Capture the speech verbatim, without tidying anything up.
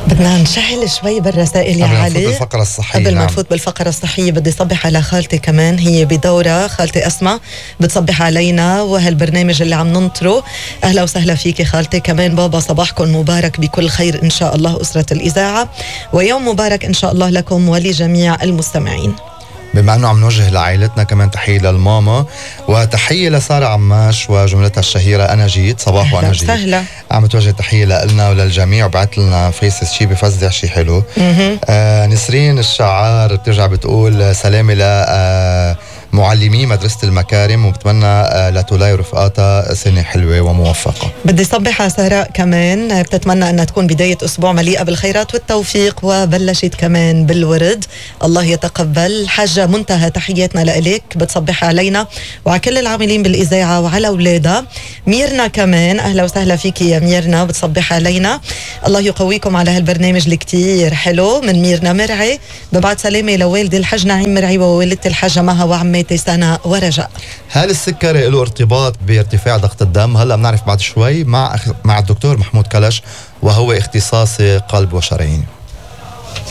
بدنا نشعل شوي بالرسائل يا قبل ما علي نفوت بالفقرة الصحية. قبل ما نعم. نفوت بالفقرة الصحية بدي صبح على خالتي كمان، هي بدورة، خالتي أسماء بتصبح علينا وهالبرنامج اللي عم ننطره. أهلا وسهلا فيكي خالتي. كمان بابا صباحكم مبارك بكل خير إن شاء الله أسرة الإذاعة، ويوم مبارك إن شاء الله لكم ولجميع المستمعين. بما أنه عم نوجه لعائلتنا كمان تحية للماما وتحية لسارة عماش وجملتها الشهيرة أنا جيت. صباح وأنا جيت. سهلة. عم توجه تحية لنا وللجميع، وبعت لنا فيس شي بفزع شي حلو. آه نسرين الشعار بترجع بتقول سلامي ل آه معلمي مدرسة المكارم، وبتمنى آه لتولاي رفقاتها سنة حلوة وموفقة. بدي صبح على سهراء كمان، بتتمنى أنها تكون بداية أسبوع مليئة بالخيرات والتوفيق، وبلشت كمان بالورد. الله يتقبل. حاجة منتهى تحياتنا لإليك، بتصبح علينا وعلى كل العاملين بالإذاعة وعلى أولادها. ميرنا كمان أهلا وسهلا فيكي يا ميرنا، بتصبح علينا. الله يقويكم على هالبرنامج الكتير حلو. من ميرنا مرعي ببعت سلامي لوالدي الحاج نعيم مرعي ووالدتي الحاجة مها وعمتي سنة ورجاء. هل السكري له ارتباط بارتفاع ضغط الدم؟ هلا بنعرف بعد شوي مع مع الدكتور محمود كلش، وهو اختصاصي قلب وشرايين.